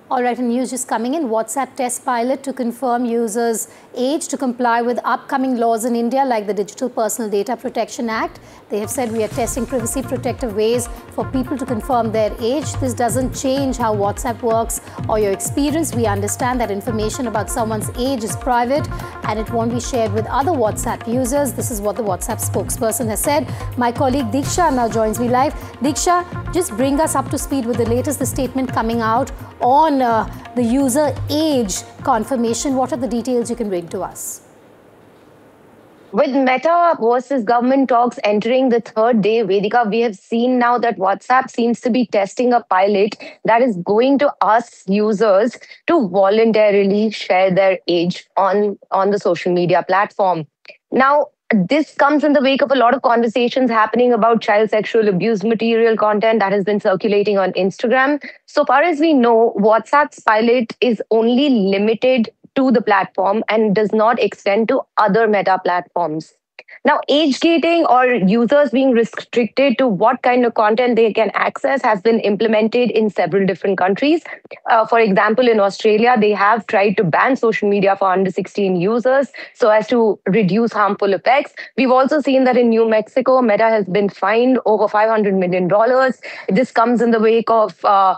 All right, and news just coming in. WhatsApp test pilot to confirm users' age to comply with upcoming laws in India like the Digital Personal Data Protection Act. They have said we are testing privacy protective ways for people to confirm their age. This doesn't change how WhatsApp works or your experience. We understand that information about someone's age is private and it won't be shared with other WhatsApp users. This is what the WhatsApp spokesperson has said. My colleague Diksha now joins me live. Diksha, just bring us up to speed with the latest, the statement coming out on the user age confirmation. What are the details you can bring to us? With Meta versus government talks entering the third day, Vedika, we have seen now that WhatsApp seems to be testing a pilot that is going to ask users to voluntarily share their age on the social media platform. Now, this comes in the wake of a lot of conversations happening about child sexual abuse material content that has been circulating on Instagram. So far as we know, WhatsApp's pilot is only limited to the platform and does not extend to other Meta platforms. Now, age gating or users being restricted to what kind of content they can access has been implemented in several different countries. For example, in Australia, they have tried to ban social media for under 16 users so as to reduce harmful effects. We've also seen that in New Mexico, Meta has been fined over $500 million. This comes in the wake of,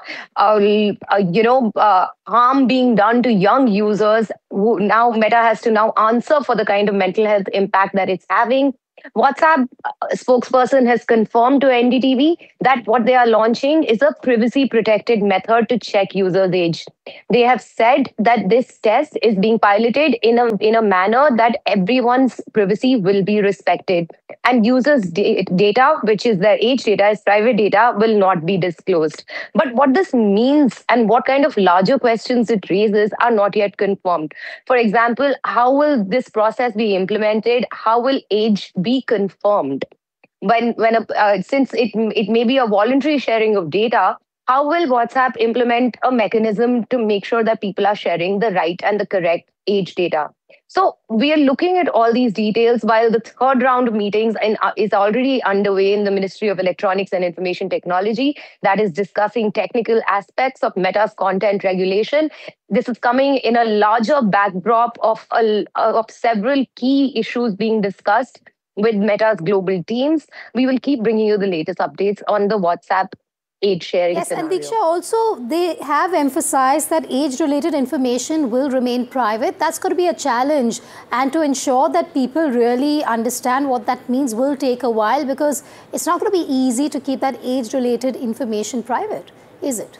harm being done to young users who now Meta has to now answer for the kind of mental health impact that it's having. WhatsApp spokesperson has confirmed to NDTV that what they are launching is a privacy protected method to check users' age. They have said that this test is being piloted in a manner that everyone's privacy will be respected and users' data, which is their age data, is private data, will not be disclosed. But what this means and what kind of larger questions it raises are not yet confirmed. For example, how will this process be implemented? How will age be confirmed? Since it may be a voluntary sharing of data, how will WhatsApp implement a mechanism to make sure that people are sharing the right and the correct age data? So we are looking at all these details while the third round of meetings is already underway in the Ministry of Electronics and Information Technology that is discussing technical aspects of Meta's content regulation. This is coming in a larger backdrop of several key issues being discussed with Meta's global teams. We will keep bringing you the latest updates on the WhatsApp age sharing scenario. And Diksha, also they have emphasized that age-related information will remain private. That's going to be a challenge, and to ensure that people really understand what that means will take a while, because it's not going to be easy to keep that age-related information private, is it?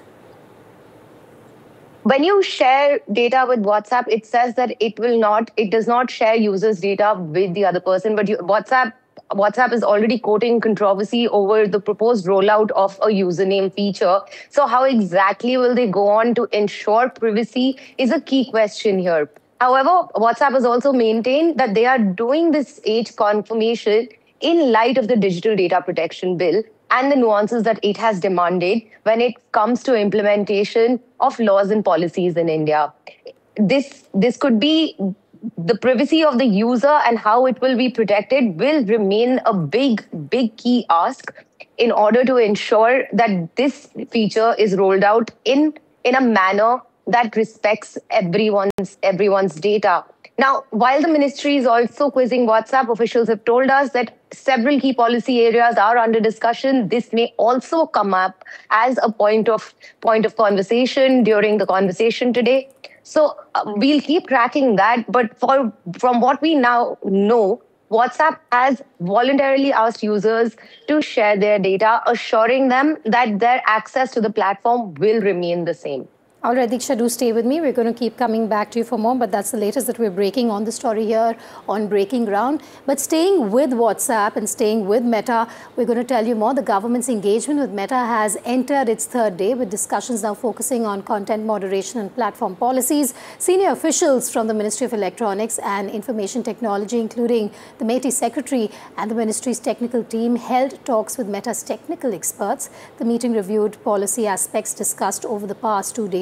When you share data with WhatsApp, it says that it does not share users' data with the other person, but WhatsApp is already courting controversy over the proposed rollout of a username feature. So how exactly will they go on to ensure privacy is a key question here. However, WhatsApp has also maintained that they are doing this age confirmation in light of the Digital Data Protection Bill and the nuances that it has demanded when it comes to implementation of laws and policies in India. This could be the privacy of the user and how it will be protected will remain a big key ask in order to ensure that this feature is rolled out in a manner that respects everyone's data. Now, while the ministry is also quizzing WhatsApp, officials have told us that several key policy areas are under discussion. This may also come up as a point of conversation during the conversation today. So we'll keep tracking that. But from what we now know, WhatsApp has voluntarily asked users to share their data, assuring them that their access to the platform will remain the same. All right, Diksha, do stay with me. We're going to keep coming back to you for more, but that's the latest that we're breaking on the story here on Breaking Ground. But staying with WhatsApp and staying with Meta, we're going to tell you more. The government's engagement with Meta has entered its third day, with discussions now focusing on content moderation and platform policies. Senior officials from the Ministry of Electronics and Information Technology, including the MeitY Secretary and the ministry's technical team, held talks with Meta's technical experts. The meeting reviewed policy aspects discussed over the past 2 days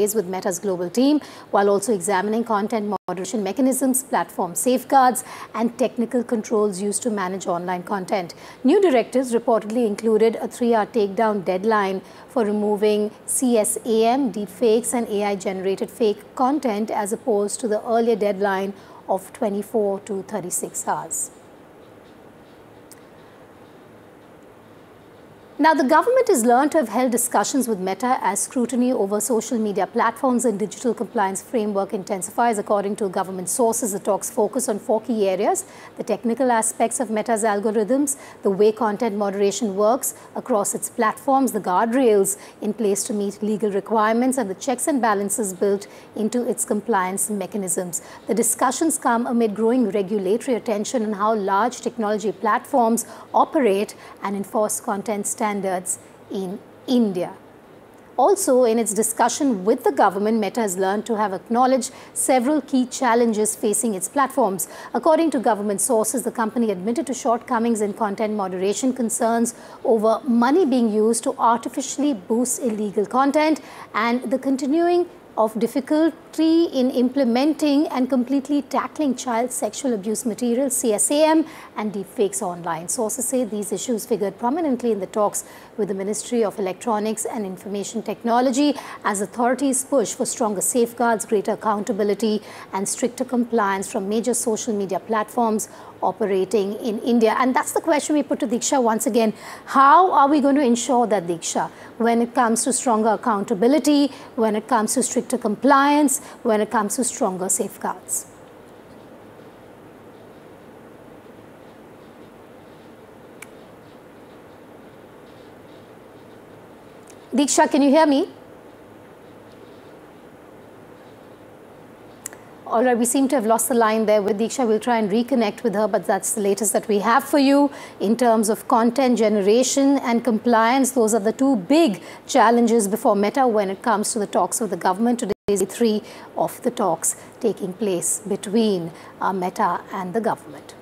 Ways with Meta's global team, while also examining content moderation mechanisms, platform safeguards, and technical controls used to manage online content. New directives reportedly included a 3-hour takedown deadline for removing CSAM, deepfakes, and AI-generated fake content, as opposed to the earlier deadline of 24 to 36 hours. Now, the government is learned to have held discussions with Meta as scrutiny over social media platforms and digital compliance framework intensifies. According to government sources, the talks focus on 4 key areas: the technical aspects of Meta's algorithms, the way content moderation works across its platforms, the guardrails in place to meet legal requirements, and the checks and balances built into its compliance mechanisms. The discussions come amid growing regulatory attention on how large technology platforms operate and enforce content standards in India. Also, in its discussion with the government, Meta has learned to have acknowledged several key challenges facing its platforms. According to government sources, the company admitted to shortcomings in content moderation, concerns over money being used to artificially boost illegal content, and the continuing of difficulty in implementing and completely tackling child sexual abuse material, CSAM, and deepfakes online. Sources say these issues figured prominently in the talks with the Ministry of Electronics and Information Technology as authorities push for stronger safeguards, greater accountability, and stricter compliance from major social media platforms operating in India. And that's the question we put to Diksha once again. How are we going to ensure that, Diksha, when it comes to stronger accountability, when it comes to stricter compliance, when it comes to stronger safeguards? Diksha, can you hear me? All right, we seem to have lost the line there with Diksha. We'll try and reconnect with her, but that's the latest that we have for you in terms of content generation and compliance. Those are the 2 big challenges before Meta when it comes to the talks with the government. Today is day 3 of the talks taking place between Meta and the government.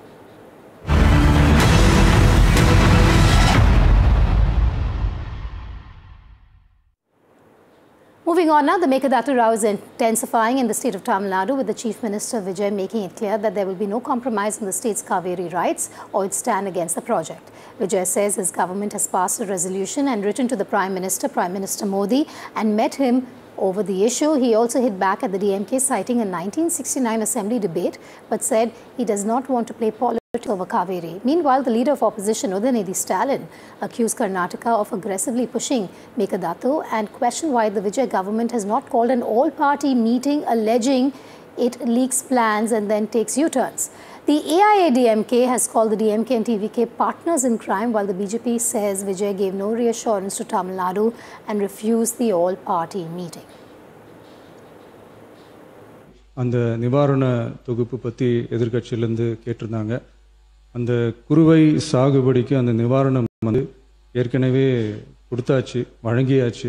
Moving on now, the Meghadattu row is intensifying in the state of Tamil Nadu, with the Chief Minister Vijay making it clear that there will be no compromise on the state's Kaveri rights or its stand against the project. Vijay says his government has passed a resolution and written to the Prime Minister Modi, and met him over the issue. He also hit back at the DMK, citing a 1969 assembly debate, but said he does not want to play politics over Kaveri. Meanwhile, the leader of opposition, Udayanidhi Stalin, accused Karnataka of aggressively pushing Meghadattu and questioned why the Vijay government has not called an all-party meeting, alleging it leaks plans and then takes U-turns. The AIADMK has called the DMK and TVK partners in crime, while the BJP says Vijay gave no reassurance to Tamil Nadu and refused the all-party meeting. அந்த நிவாரண தொகுப்பு பற்றி எதிர்க்கட்சியிலேருந்து கேட்டிருந்தாங்க. அந்த குறுவை சாகுபடிக்கு அந்த நிவாரணம் வந்து ஏற்கனவே கொடுத்தாச்சு, வழங்கியாச்சு.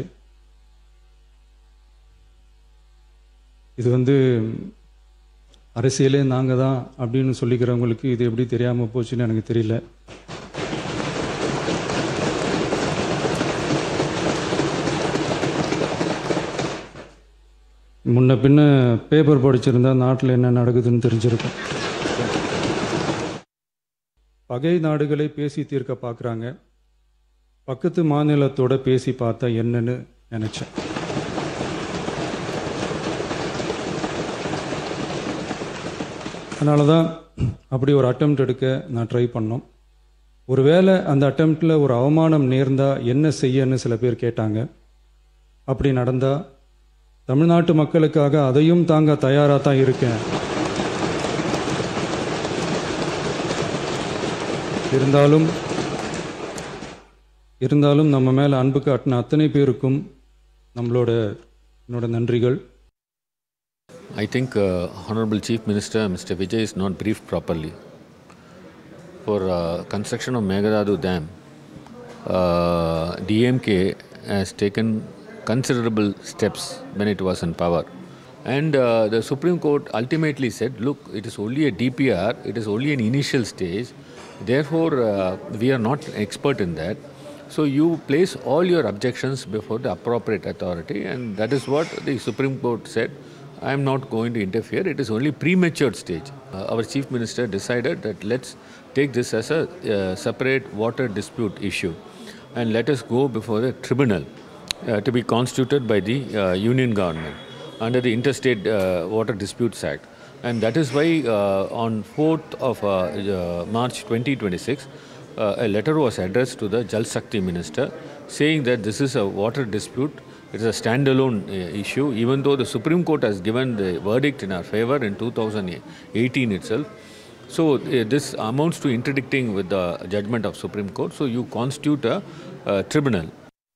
இது வந்து அரசியலே நாங்கள் தான் அப்படின்னு சொல்லிக்கிறவங்களுக்கு இது எப்படி தெரியாமல் போச்சுன்னு எனக்கு தெரியல. முன்ன பின்ன பேப்பர் படிச்சிருந்தா நாட்டில் என்ன நடக்குதுன்னு தெரிஞ்சிருக்கும். பகை நாடுகளை பேசி தீர்க்க பார்க்குறாங்க, பக்கத்து மாநிலத்தோட பேசி பார்த்தா என்னன்னு நினச்சேன். அதனால தான் அப்படி ஒரு அட்டெம்ப்ட் எடுக்க நான் ட்ரை பண்ணோம். ஒருவேளை அந்த அட்டெம்ப்டில் ஒரு அவமானம் நேர்ந்தால் என்ன செய்யன்னு சில பேர் கேட்டாங்க. அப்படி நடந்தால் தமிழ்நாட்டு மக்களுக்காக அதையும் தாங்க தயாராக தான் இருக்கேன். இருந்தாலும் நம்ம மேலே அன்பு காட்டின அத்தனை பேருக்கும் என்னோட நன்றிகள். I think Honorable Chief Minister Mr. Vijay is not briefed properly. For construction of Meghadattu Dam, DMK has taken considerable steps when it was in power. And the Supreme Court ultimately said, look, it is only a DPR, it is only an initial stage. Therefore, we are not expert in that. So you place all your objections before the appropriate authority, and that is what the Supreme Court said. I am not going to interfere. It is only premature stage. Our Chief Minister decided that let's take this as a separate water dispute issue, and let us go before the tribunal to be constituted by the Union government under the Interstate Water Disputes Act. And that is why on 4th of March 2026, a letter was addressed to the Jal Shakti Minister saying that this is a water dispute. It is a standalone issue, even though the Supreme Court has given the verdict in our favor in 2018 itself. So this amounts to interdicting with the judgment of Supreme Court. So you constitute a tribunal.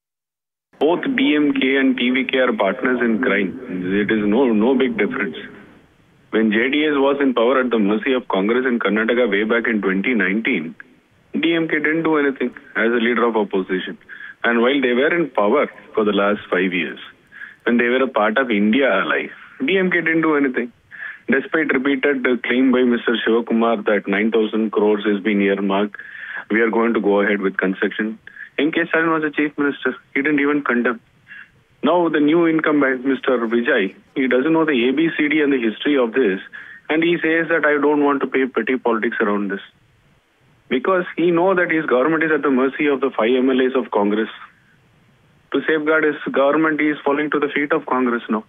Both DMK and TVK are partners in crime. It is no big difference. When JDS was in power at the mercy of Congress in Karnataka way back in 2019, DMK didn't do anything as a leader of opposition. And while they were in power for the last 5 years, when they were a part of India alive, DMK didn't do anything. Despite repeated claim by Mr. Shivakumar that 9,000 crores has been earmarked, we are going to go ahead with construction. M.K. Stalin was the chief minister. He didn't even condemn. Now the new incumbent, Mr. Vijay, he doesn't know the ABCD and the history of this, and he says that I don't want to pay petty politics around this. Because he knows that his government is at the mercy of the 5 MLAs of Congress. To safeguard his government, he is falling to the feet of Congress now.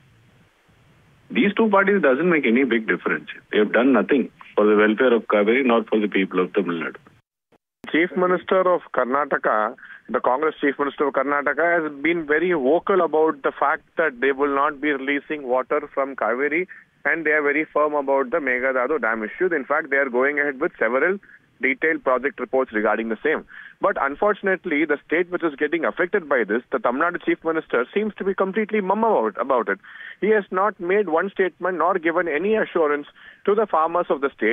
These two parties doesn't make any big difference. They have done nothing for the welfare of Kaveri, not for the people of Tamil Nadu. Chief Minister of Karnataka, the Congress Chief Minister of Karnataka, has been very vocal about the fact that they will not be releasing water from Kaveri, and they are very firm about the Meghalaya Dam issue. In fact, they are going ahead with several detailed project reports regarding the same. But unfortunately, the state which is getting affected by this, the Tamil Nadu Chief Minister, seems to be completely mum about it. He has not made one statement nor given any assurance to the farmers of the state.